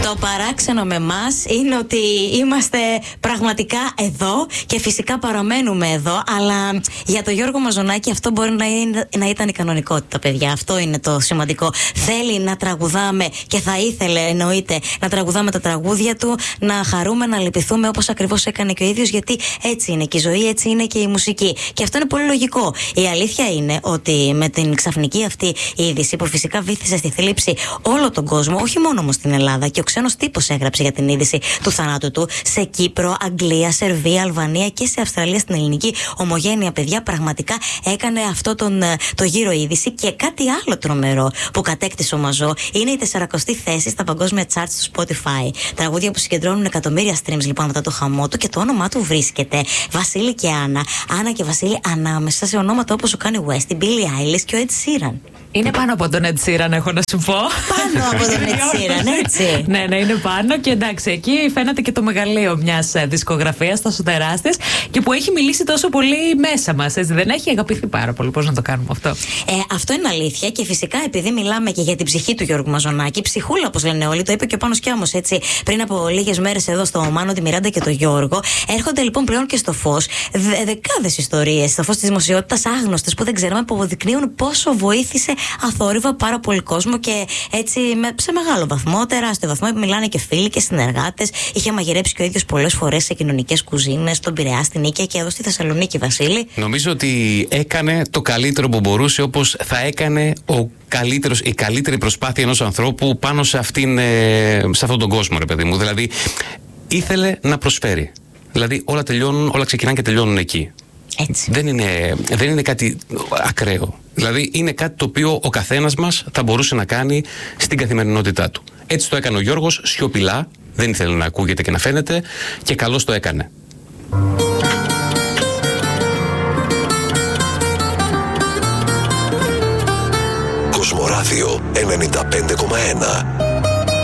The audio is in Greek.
Το παράξενο με εμάς είναι ότι είμαστε πραγματικά εδώ και φυσικά παραμένουμε εδώ, αλλά για τον Γιώργο Μαζονάκη αυτό μπορεί να ήταν η κανονικότητα, παιδιά. Αυτό είναι το σημαντικό. Θέλει να τραγουδάμε και θα ήθελε, εννοείται, να τραγουδάμε τα τραγούδια του, να χαρούμε, να λυπηθούμε όπως ακριβώς έκανε και ο ίδιος, γιατί έτσι είναι και η ζωή, έτσι είναι και η μουσική. Και αυτό είναι πολύ λογικό. Η αλήθεια είναι ότι με την ξαφνική αυτή είδηση, που φυσικά βύθισε στη θλίψη όλο τον κόσμο, όχι μόνο όμως στην Ελλάδα, και ο ξένος τύπος έγραψε για την είδηση του θανάτου του σε Κύπρο, Αγγλία, Σερβία, Αλβανία και σε Αυστραλία, στην ελληνική ομογένεια, παιδιά, πραγματικά έκανε αυτό το γύρο είδηση. Και κάτι άλλο τρομερό που κατέκτησε ο Μαζό είναι η 40η θέση στα παγκόσμια charts του Spotify. Τραγούδια που συγκεντρώνουν εκατομμύρια streams λοιπόν μετά το χαμό του, και το όνομά του βρίσκεται Βασίλη και Άννα, Άννα και Βασίλη, ανάμεσα σε ονόματα όπως ο Kanye West, η Billie Eilish και ο Ed Sheeran. Είναι πάνω από τον Ed Sheeran, έχω να σου πω. Πάνω από τον Ed Sheeran, έτσι. Ναι, είναι πάνω, και εντάξει, εκεί φαίνεται και το μεγαλείο μιας δισκογραφίας τόσο τεράστιας και που έχει μιλήσει τόσο πολύ μέσα μας. Δεν έχει αγαπηθεί πάρα πολύ. Πώς να το κάνουμε αυτό? Αυτό είναι αλήθεια, και φυσικά επειδή μιλάμε και για την ψυχή του Γιώργου Μαζονάκη, ψυχούλα όπως λένε όλοι, το είπε και ο Πάνος Κιάμος έτσι πριν από λίγες μέρες εδώ στο Μάνο, τη Μιράντα και το Γιώργο. Έρχονται λοιπόν πλέον και στο φως δεκάδες ιστορίες, στο φως της δημοσιότητας, άγνωστες που δεν ξέραμε, που αποδεικνύουν πόσο βοήθησε αθόρυβα πάρα πολύ κόσμο, και έτσι σε μεγάλο βαθμό, τεράστιο βαθμό. Μιλάνε και φίλοι και συνεργάτες. Είχε μαγειρέψει και ο ίδιος πολλές φορές σε κοινωνικές κουζίνες, στον Πειραιά, στην Νίκαια και εδώ στη Θεσσαλονίκη, Βασίλη. Νομίζω ότι έκανε το καλύτερο που μπορούσε, όπως θα έκανε η καλύτερη προσπάθεια ενός ανθρώπου πάνω σε αυτόν τον κόσμο, ρε παιδί μου. Δηλαδή, ήθελε να προσφέρει. Δηλαδή, όλα ξεκινάνε και τελειώνουν εκεί. Έτσι. Δεν είναι κάτι ακραίο. Δηλαδή είναι κάτι το οποίο ο καθένας μας θα μπορούσε να κάνει στην καθημερινότητά του. Έτσι το έκανε ο Γιώργος, σιωπηλά, δεν ήθελε να ακούγεται και να φαίνεται, και καλώς το έκανε. Κοσμοράδιο 95,1.